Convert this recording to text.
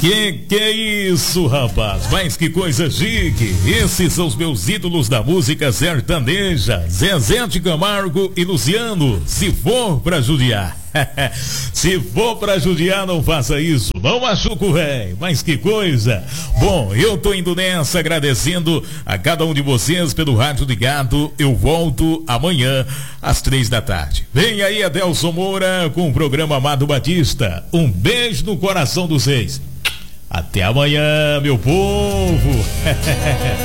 Que é isso, rapaz? Mas que coisa chique. Esses são os meus ídolos da música sertaneja, Zezé de Camargo e Luciano. Se for pra judiar. Se for pra judiar, não faça isso. Não machuca o véi. Mas que coisa. Bom, eu tô indo nessa, agradecendo a cada um de vocês pelo rádio ligado. Eu volto amanhã às 3 da tarde. Vem aí Adelson Moura com o programa Amado Batista. Um beijo no coração dos seis. Até amanhã, meu povo.